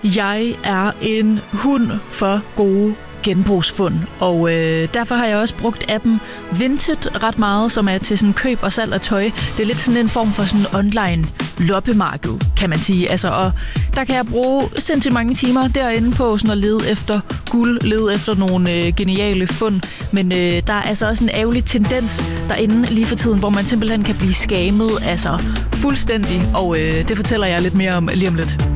Jeg er en hund for gode genbrugsfund, og derfor har jeg også brugt appen Vinted ret meget, som er til sådan køb og salg af tøj. Det er lidt sådan en form for sådan online loppemarked, kan man sige. Altså, og der kan jeg bruge sindssygt mange timer derinde på sådan at lede efter guld, lede efter nogle geniale fund. Men der er altså også en ærgerlig tendens derinde lige for tiden, hvor man simpelthen kan blive scammet, altså fuldstændig, og det fortæller jeg lidt mere om lige om lidt.